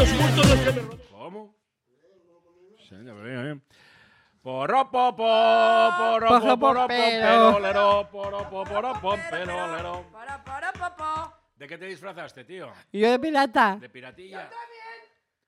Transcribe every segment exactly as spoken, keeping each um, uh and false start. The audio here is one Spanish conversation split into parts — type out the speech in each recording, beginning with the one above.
los bultos de que me rodean. ¿Cómo? Sí, ya bien, bien. Poropo, poropo, poropo, perolero, poropo, poropo, perolero. ¿De qué te disfrazaste, tío? ¿Y yo de pirata? ¿De piratilla? Yo también.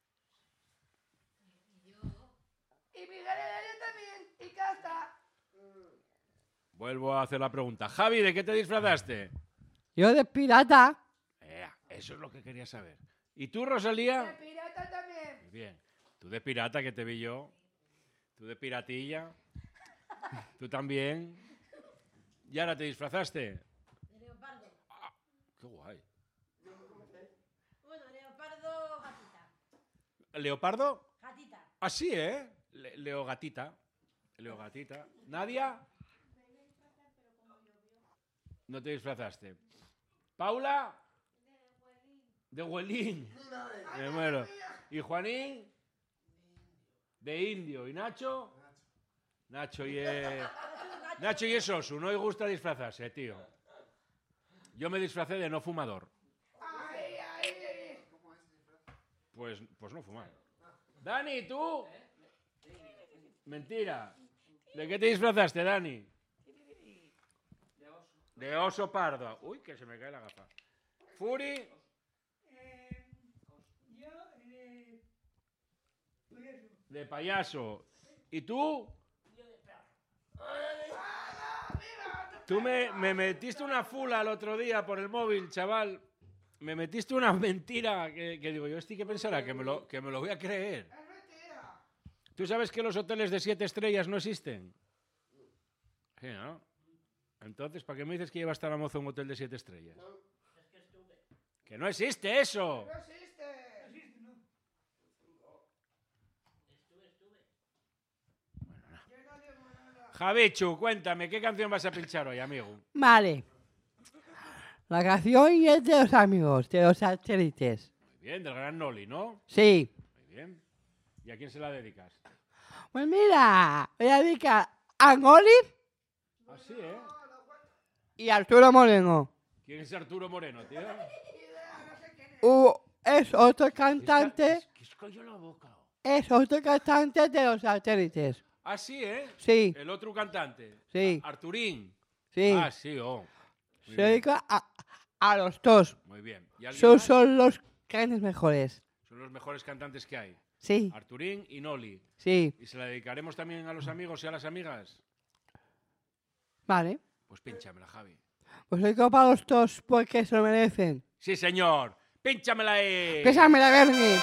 Y Miguel Heredia también. Y Casta. Vuelvo a hacer la pregunta. Javi, ¿de qué te disfrazaste? Yo de pirata. Eh, eso es lo que quería saber. ¿Y tú, Rosalía? De pirata también. Muy bien. Tú de pirata, que te vi yo. Tú de piratilla. Tú también. ¿Y ahora te disfrazaste? De leopardo. Ah, qué guay. Bueno, leopardo gatita. ¿Leopardo? Gatita. Ah, sí, ¿eh? Le- Leogatita. Leogatita. ¿Nadia? No te disfrazaste. ¿Paula? De Huelín. Me muero. ¿Y Juanín? De indio. ¿Y Nacho? Nacho y eh, Nacho y es Osu. No le gusta disfrazarse, tío. Yo me disfracé de no fumador. Ay, ay, ay. Pues, pues no fumar. Dani, ¿tú? Mentira. ¿De qué te disfrazaste, Dani? De oso pardo. Uy, que se me cae la gafa. Furi. De payaso. ¿Y tú? Tú me, me metiste una fula el otro día por el móvil, chaval. Me metiste una mentira que, que digo, yo estoy que pensará que me, lo, que me lo voy a creer. Es mentira. ¿Tú sabes que los hoteles de siete estrellas no existen? Sí, ¿no? Entonces, ¿para qué me dices que llevas tan a mozo un hotel de siete estrellas? ¡Que no existe eso! No existe. Yo no digo nada. Javichu, cuéntame, ¿qué canción vas a pinchar hoy, amigo? Vale. La canción es de los amigos, de los satélites. Muy bien, del gran Noli, ¿no? Sí. Muy bien. ¿Y a quién se la dedicas? Pues mira, voy a dedicar a Goli Así, ¿eh? y a Arturo Moreno. ¿Quién es Arturo Moreno, tío? Uh, es otro cantante, ¿Qué es coño la boca? es otro cantante de los satélites. Así, ¿eh? Sí, El otro cantante. Sí. A- Arturín. sí. Ah, sí, oh. Muy Se bien. dedica a, a los dos. Muy bien. ¿Y alguien Son, más? son los grandes mejores. Son los mejores cantantes que hay. Sí, Arturín y Noli. sí. ¿Y se la dedicaremos también a los amigos y a las amigas? Vale. Pues pínchamela, Javi. Pues dedico para los dos porque se lo merecen. Sí, señor. Pínchamela ahí. Pésame la Bernie.